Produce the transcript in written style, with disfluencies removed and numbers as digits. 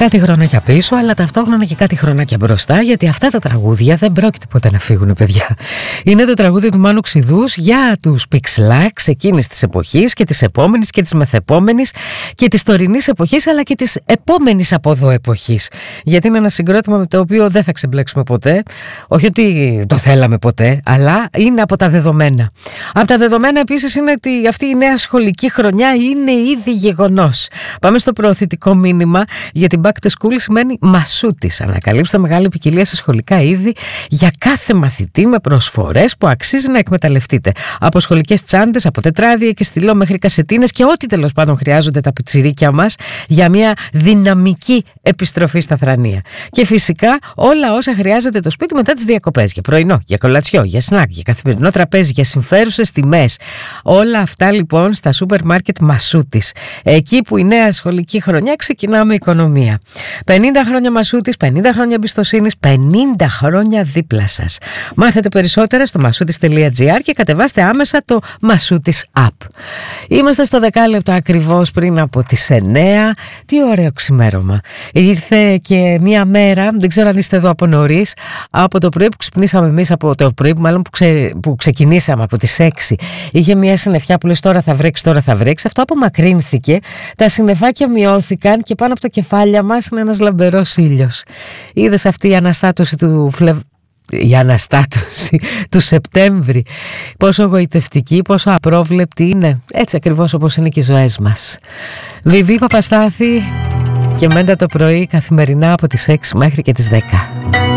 κάτι χρονάκια πίσω, αλλά ταυτόχρονα και κάτι χρονάκια μπροστά, γιατί αυτά τα τραγούδια δεν πρόκειται ποτέ να φύγουν, παιδιά. Είναι το τραγούδι του Μάνου Ξηδούς για τους Pixlax εκείνης της εποχής και της επόμενης και της μεθεπόμενης και της τωρινής εποχής, αλλά και της επόμενης από εδώ εποχής. Γιατί είναι ένα συγκρότημα με το οποίο δεν θα ξεμπλέξουμε ποτέ. Όχι ότι το θέλαμε ποτέ, αλλά είναι από τα δεδομένα. Από τα δεδομένα επίσης είναι ότι αυτή η νέα σχολική χρονιά είναι ήδη γεγονός. Πάμε στο προωθητικό μήνυμα, γιατί back to school σημαίνει μασούτης. Ανακαλύψτε μεγάλη ποικιλία σε σχολικά είδη για κάθε μαθητή με προσφορές που αξίζει να εκμεταλλευτείτε. Από σχολικές τσάντες, από τετράδια και στυλό μέχρι κασετίνες και ό,τι τέλος πάντων χρειάζονται τα πιτσιρίκια μας για μια δυναμική επιστροφή στα θρανία. Και φυσικά όλα όσα χρειάζεται το σπίτι μετά τις διακοπές. Για πρωινό, για κολατσιό, για σνακ, για καθημερινό τραπέζι, για συμφέρουσες τιμές. Όλα αυτά λοιπόν στα σούπερ μάρκετ Μασούτης. Εκεί που η νέα σχολική χρονιά ξεκινάμε οικονομία. 50 χρόνια Μασούτης, 50 χρόνια εμπιστοσύνης, 50 χρόνια δίπλα σας. Μάθετε περισσότερα στο masoutis.gr και κατεβάστε άμεσα το Μασούτης App. Είμαστε στο 10 λεπτό ακριβώς πριν από τις 9. Τι ωραίο ξημέρωμα. Ήρθε και μία μέρα, δεν ξέρω αν είστε εδώ από νωρίς, από το πρωί που ξυπνήσαμε εμείς, από το πρωί που ξεκινήσαμε από τις 6. Είχε μία συννεφιά που λες τώρα θα βρέξει, τώρα θα βρέξει. Αυτό απομακρύνθηκε, τα συννεφάκια μειώθηκαν και πάνω από τα κεφάλια μας είναι ένας λαμπερός ήλιος. Είδες αυτή η αναστάτωση η αναστάτωση του Σεπτέμβρη, πόσο γοητευτική, πόσο απρόβλεπτη είναι, έτσι ακριβώς όπως είναι και οι ζωές μας. Βιβί Παπαστάθη και Μέντα το πρωί καθημερινά από τις 6 μέχρι και τις 10.